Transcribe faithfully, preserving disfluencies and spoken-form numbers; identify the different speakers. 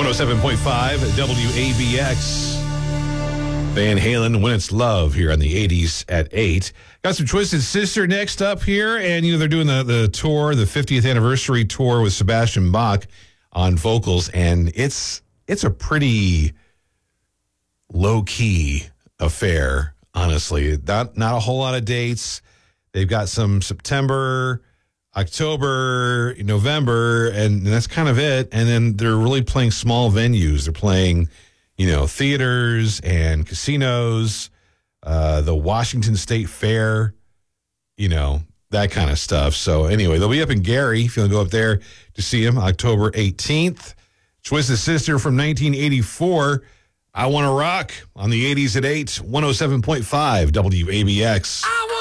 Speaker 1: one oh seven point five W A B X. Van Halen, When It's Love, here on the eighties at eight. Got some Twisted Sister next up here, and, you know, they're doing the, the tour, the fiftieth anniversary tour with Sebastian Bach on vocals, and it's it's a pretty low-key affair, honestly. Not, not a whole lot of dates. They've got some September, October, November, and that's kind of it. And then they're really playing small venues. They're playing, you know, theaters and casinos, uh, the Washington State Fair, you know, that kind of stuff. So anyway, they'll be up in Gary if you want to go up there to see them, October eighteenth. Twisted Sister from nineteen eighty-four. I Want to Rock on the eighties at eight, one oh seven point five W A B X. I